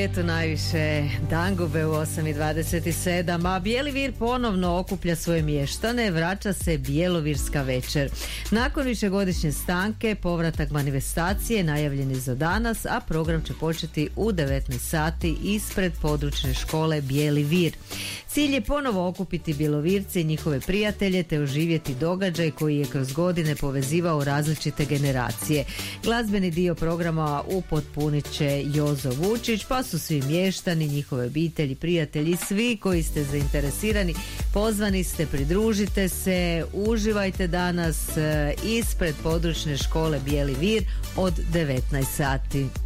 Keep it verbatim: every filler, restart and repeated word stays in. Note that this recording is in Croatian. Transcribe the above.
Eto najviše dangube u osam i dvadeset sedam, a Bijeli Vir ponovno okuplja svoje mještane, vraća se Bjelovirska večer. Nakon višegodišnje stanke, povratak manifestacije najavljen je za danas, a program će početi u devetnaest sati ispred područne škole Bijeli Vir. Cilj je ponovo okupiti Bjelovirce i njihove prijatelje te oživjeti događaj koji je kroz godine povezivao različite generacije. Glazbeni dio programa upotpunit će Jozo Vučić, pa su svi mještani, njihove obitelji, prijatelji, svi koji ste zainteresirani, pozvani ste, pridružite se, uživajte danas ispred područne škole Bijeli Vir od devetnaest sati.